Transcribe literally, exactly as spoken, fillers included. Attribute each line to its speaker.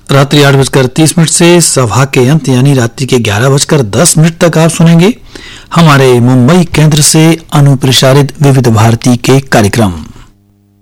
Speaker 1: रात्रि आठ बजकर तीस मिनट से सभा के अंत यानी रात्रि के ग्यारह बजकर दस मिनट तक आप सुनेंगे हमारे मुंबई केंद्र से अनुप्रसारित विविध भारती के कार्यक्रम।